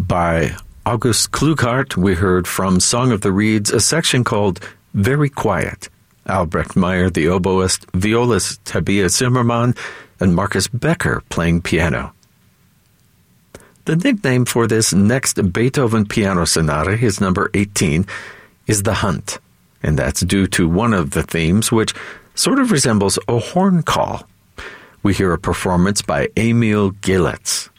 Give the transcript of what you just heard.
By August Klughardt, we heard from Song of the Reeds a section called Very Quiet. Albrecht Meyer, the oboist, violist Tabea Zimmermann, and Marcus Becker playing piano. The nickname for this next Beethoven piano sonata, his number 18, is The Hunt, and that's due to one of the themes, which sort of resembles a horn call. We hear a performance by Emil Geletz.